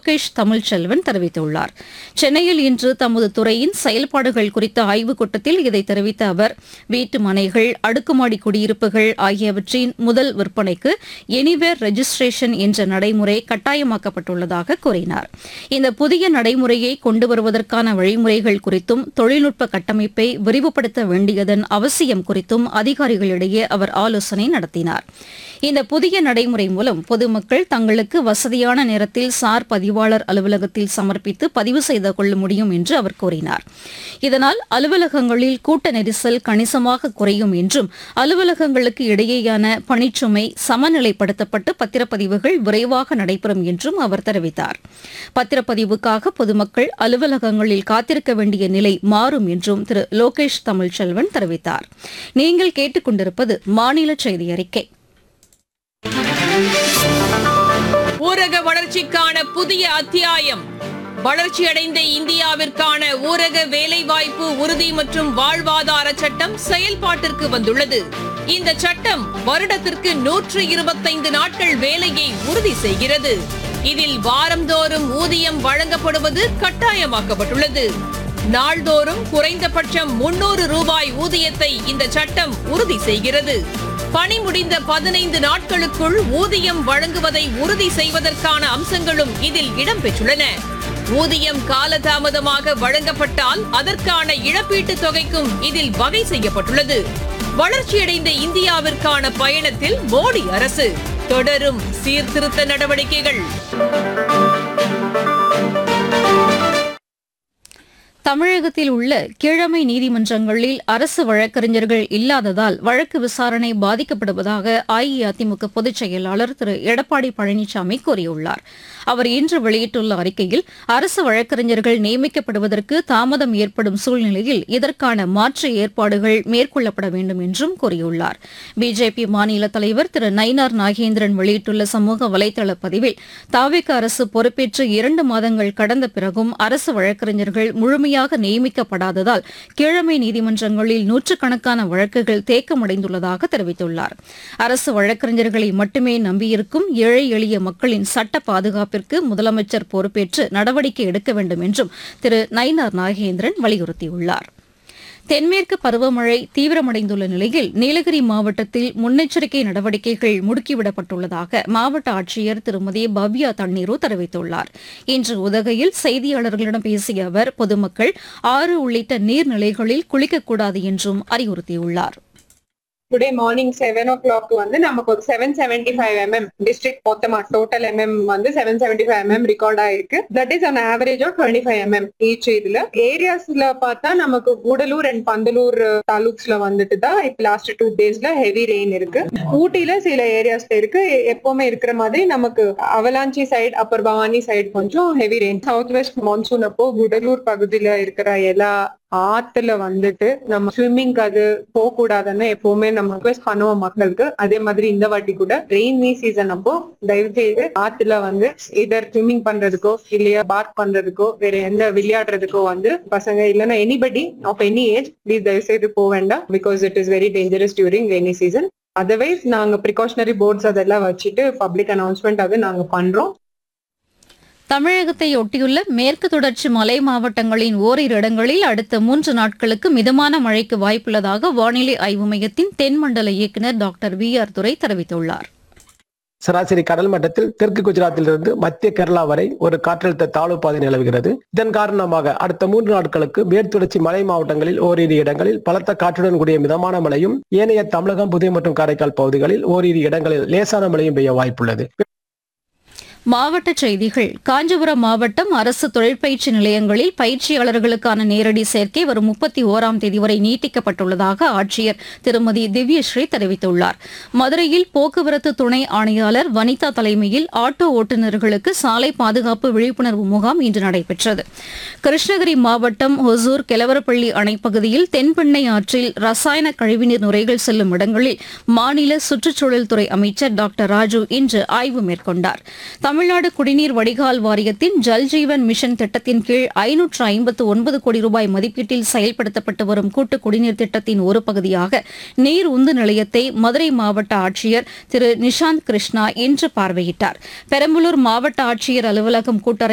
லோகேஷ் தமிழ்ச்செல்வன் தெரிவித்துள்ளார். சென்னையில் இன்று தமது துறையின் செயல்பாடுகள் குறித்த ஆய்வுக் கூட்டத்தில் இதை தெரிவித்த அவர், வீட்டு மனைகள், அடுக்குமாடி குடியிருப்புகள் ஆகியவற்றின் முதல் விற்பனைக்கு எனிவேர் ரெஜிஸ்ட்ரேஷன் என்ற நடைமுறை கட்டாயமாக்கப்பட்டுள்ளதாக கூறினார். இந்த புதிய நடைமுறையை கொண்டு வருவதற்கான வழிமுறைகள் குறித்தும் தொழில்நுட்ப கட்டமைப்பை விரிவுபடுத்த வேண்டியதன் அவசியம் குறித்தும் அதிகாரிகளிடையே அவர் ஆலோசனை நடத்தினார். இந்த புதிய நடைமுறை மூலம் பொதுமக்கள் தங்களுக்கு வசதியான நேரத்தில் சார் பதிவாளர் அலுவலகத்தில் சமர்ப்பித்து பதிவு செய்து கொள்ள முடியும் என்று அவர் கூறினார். இதனால் அலுவலகங்களில் கூட்ட நெரிசல் கணிசமாக குறையும் என்றும் அலுவலகங்களுக்கு இடையேயான பணிச்சுமை சமநிலைப்படுத்தப்பட்டு பத்திரப்பதிவுகள் விரைவாக நடைபெறும் என்றும் அவர் தெரிவித்தார். பத்திரப்பதிவுக்காக பொதுமக்கள் அலுவலகங்களில் காத்திருக்க வேண்டிய நிலை மாறும் என்றும் திரு லோகேஷ் தமிழ்ச்செல்வன் தெரிவித்தார். நீங்கள் கேட்டுக் கொண்டிருப்பது மாநில செய்தி அறிக்கை. ஊரக வளர்ச்சிக்கான புதிய அத்தியாயம். வளர்ச்சியடைந்த இந்தியாவிற்கான ஊரக வேலைவாய்ப்பு உறுதி மற்றும் வாழ்வாதார சட்டம் செயல்பாட்டிற்கு வந்துள்ளது. இந்த சட்டம் வருடத்திற்கு 125 நாட்கள் வேலையை உறுதி செய்கிறது. இதில் வாரந்தோறும் ஊதியம் வழங்கப்படுவது கட்டாயமாக்கப்பட்டுள்ளது. நாள்தோறும் குறைந்தபட்சம் 300 ரூபாய் ஊதியத்தை இந்த சட்டம் உறுதி செய்கிறது. பணி முடிந்த 15 நாட்களுக்குள் ஊதியம் வழங்குவதை உறுதி செய்வதற்கான அம்சங்களும் இதில் இடம்பெற்றுள்ளன. ஊதியம் காலதாமதமாக வழங்கப்பட்டால் அதற்கான இழப்பீட்டுத் தொகைக்கும் இதில் வகை செய்யப்பட்டுள்ளது. வளர்ச்சியடைந்த இந்தியாவிற்கான பயணத்தில் மோடி அரசு தொடரும் சீர்திருத்த நடவடிக்கைகள். தமிழகத்தில் உள்ள கீழமை நீதிமன்றங்களில் அரசு வழக்கறிஞர்கள் இல்லாததால் வழக்கு விசாரணை பாதிக்கப்படுவதாக அஇஅதிமுக பொதுச் செயலாளர் திரு எடப்பாடி பழனிசாமி கூறியுள்ளார். அவர் இன்று வெளியிட்டுள்ள அறிக்கையில், அரசு வழக்கறிஞர்கள் நியமிக்கப்படுவதற்கு தாமதம் ஏற்படும் சூழ்நிலையில் இதற்கான மாற்று ஏற்பாடுகள் மேற்கொள்ளப்பட வேண்டும் என்றும் கூறியுள்ளார். பிஜேபி மாநில தலைவர் திரு நயினார் நாகேந்திரன் வெளியிட்டுள்ள சமூக வலைதள பதிவில், தாவேக அரசு பொறுப்பேற்று 2 மாதங்கள் கடந்த பிறகும் அரசு வழக்கறிஞர்கள் முழுமையாக நியமிக்கப்படாததால் கீழமை நீதிமன்றங்களில் நூற்றுக்கணக்கான வழக்குகள் தேக்கமடைந்துள்ளதாக தெரிவித்துள்ளார். அரசு வழக்கறிஞர்களை மட்டுமே நம்பியிருக்கும் ஏழை எளிய மக்களின் சட்ட பாதுகாப்பிற்கு முதலமைச்சர் பொறுப்பேற்று நடவடிக்கை எடுக்க வேண்டும் என்றும் திரு நயினார் நாகேந்திரன் வலியுறுத்தியுள்ளார். தென்மேற்கு பருவமழை தீவிரமடைந்துள்ள நிலையில் நீலகிரி மாவட்டத்தில் முன்னெச்சரிக்கை நடவடிக்கைகள் முடுக்கிவிடப்பட்டுள்ளதாக மாவட்ட ஆட்சியர் திருமதி பவ்யா தண்ணீரு தெரிவித்துள்ளார். இன்று உதகையில் செய்தியாளர்களிடம் பேசிய அவர், பொதுமக்கள் ஆறு உள்ளிட்ட நீர்நிலைகளில் குளிக்கக்கூடாது என்றும் அறிவுறுத்தியுள்ளார். டுடே மார்னிங் 7 o'clock வந்து நமக்கு ஒரு 775 mm டிஸ்ட்ரிக்ட் மொத்தமா டோட்டல் வந்து 775 mm ரெக்கார்ட் ஆயிருக்கு. That is on average of 25 mm each. இதுல ஏரியாஸ்ல பார்த்தா நமக்கு கூடலூர் அண்ட் பந்தலூர் தாலுக்ஸ்ல வந்துட்டு தான் இப்ப லாஸ்ட் 2 daysல ஹெவி ரெயின் இருக்கு. ஊட்டில சில ஏரியாஸ்ல இருக்கு. எப்பவுமே இருக்கிற மாதிரி நமக்கு avalanche side, Appar Bhavani side கொஞ்சம் heavy rain. South west monsoon அப்போ கூடலூர் பகுதியில இருக்கிற எல்லா ஆத்துல வந்துட்டு நம்ம ஸ்விம்மிங் அது போக கூடாதுன்னு எப்பவுமே நம்ம ரிக்வெஸ்ட் பண்ணுவோம் மக்களுக்கு. அதே மாதிரி இந்த வாட்டி கூட ரெயினி சீசன் அப்போ தயவு செய்து ஆத்துல வந்து இதர் ஸ்விம்மிங் பண்றதுக்கோ இல்லையா பாத் பண்றதுக்கோ வேற எந்த விளையாடுறதுக்கோ வந்து பசங்க இல்லைன்னா anybody of any age please தயவு செய்து போக வேண்டாம். Because it is very dangerous during rainy season. Otherwise நாங்க ப்ரிகாஷனரி போர்ட்ஸ் அதெல்லாம் வச்சுட்டு பப்ளிக் அனௌன்ஸ்மெண்ட் அது நாங்க பண்றோம். தமிழகத்தை ஒட்டியுள்ள மேற்கு தொடர்ச்சி மலை மாவட்டங்களின் ஓரிரு இடங்களில் அடுத்த 3 நாட்களுக்கு மிதமான மழைக்கு வாய்ப்புள்ளதாக வானிலை ஆய்வு மையத்தின் தென்மண்டல இயக்குநர் டாக்டர் VR துரை தெரிவித்துள்ளார். சராசரி கடல் மட்டத்தில் தெற்கு குஜராத்திலிருந்து மத்திய கேரளா வரை ஒரு காற்றழுத்த தாழ்வு பாதை நிலவுகிறது. இதன் காரணமாக அடுத்த 3 நாட்களுக்கு மேற்குத்தொடர்ச்சி மலை மாவட்டங்களில் ஓரிரு இடங்களில் பலத்த காற்றுடன் கூடிய மிதமான மழையும், ஏனைய தமிழகம், புதுவை மற்றும் காரைக்கால் பகுதிகளில் ஓரிரு இடங்களில் லேசான மழையும் பெய்ய வாய்ப்புள்ளது. மாவட்டச் செய்திகள். காஞ்சிபுரம் மாவட்டம் அரசு தொழிற்பயிற்சி நிலையங்களில் பயிற்சியாளர்களுக்கான நேரடி சேர்க்கை வரும் 31ஆம் தேதி வரை நீட்டிக்கப்பட்டுள்ளதாக ஆட்சியர் திருமதி திவ்யஸ்ரீ தெரிவித்துள்ளார். மதுரையில் போக்குவரத்து துணை ஆணையாளர் வனிதா தலைமையில் ஆட்டோ ஓட்டுநர்களுக்கு சாலை பாதுகாப்பு விழிப்புணர்வு முகாம் இன்று நடைபெற்றது. கிருஷ்ணகிரி மாவட்டம் ஒசூர் கெலவரப்பள்ளி அணைப்பகுதியில் தென்பெண்ணை ஆற்றில் ரசாயன கழிவுநீர் நுரைகள் செல்லும் இடங்களில் மாநில சுற்றுச்சூழல் துறை அமைச்சர் டாக்டர் ராஜு இன்று ஆய்வு மேற்கொண்டார். தமிழ்நாடு குடிநீர் வடிகால் வாரியத்தின் ஜல்ஜீவன் மிஷன் திட்டத்தின் கீழ் 559 கோடி ரூபாய் மதிப்பீட்டில் செயல்படுத்தப்பட்டு வரும் கூட்டு குடிநீர் திட்டத்தின் ஒரு பகுதியாக நீர் உந்து நிலையத்தை மதுரை மாவட்ட ஆட்சியர் திரு நிஷாந்த் கிருஷ்ணா இன்று பார்வையிட்டார். பெரம்பலூர் மாவட்ட ஆட்சியர் அலுவலகம் கூட்டறை